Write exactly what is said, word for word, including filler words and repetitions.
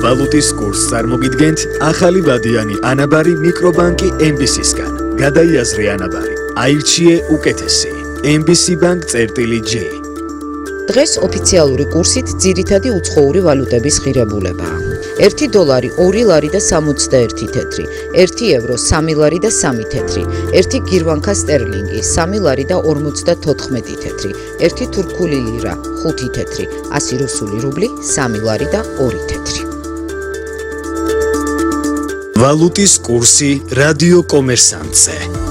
ვალუტის კურსს წარმოგიდგენთ ახალი ვადიანი ანაბარი მიკრობანკი ემ ბი სისგან. გადაიაზრე ანაბარი, აირჩიე უკეთესი. ემ ბი სი Bank წერტილი J. დღეს ოფიციალური კურსით ძირითადი უცხოური ვალუტების ღირებულებაა. ერთი დოლარი ორი ლარი და სამოცდაერთი თეთრი, ერთი ევრო სამი ლარი და სამი თეთრი, ერთი გირვანკა სტერლინგი სამი ლარი და ორმოცდათოთხმეტი თეთრი, ერთი თურქული ლირა ხუთი თეთრი, ასი რუსული რუბლი სამი ლარი და ორი თეთრი. ვალუტის კურსი რადიო კომერსანტზე.